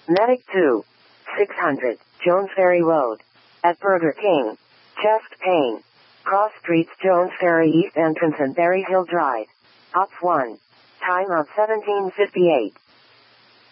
Medic 2. 600, Jones Ferry Road. At Burger King. Chest pain. Cross Streets, Jones Ferry East Entrance and Berry Hill Drive. Ops 1. Time of 1758.